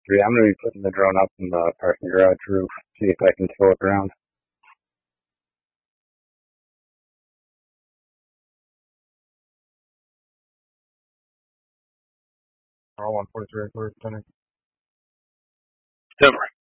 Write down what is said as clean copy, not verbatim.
143. I'm going to be putting the drone up in the parking garage roof, see if I can tow it around. All 143 clear, Tony. Over.